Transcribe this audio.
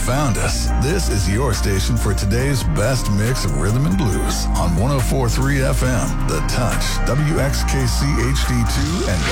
found us. This is your station for today's best mix of rhythm and blues on 104.3 FM, The Touch, WXKC HD2, and